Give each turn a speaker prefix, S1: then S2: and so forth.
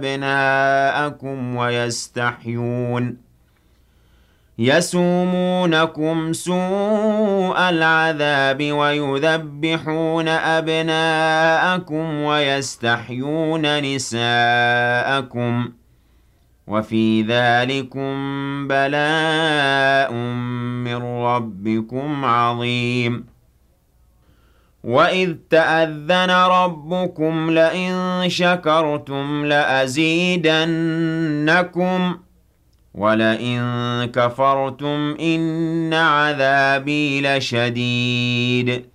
S1: أبناءكم ويستحيون يسومونكم سوء العذاب ويذبحون أبناءكم ويستحيون نساءكم وفي ذلكم بلاء من ربكم عظيم وَإِذْ تَأَذَّنَ رَبُّكُمْ لَئِن شَكَرْتُمْ لَأَزِيدَنَّكُمْ وَلَئِن كَفَرْتُمْ إِنَّ عَذَابِي لَشَدِيدٌ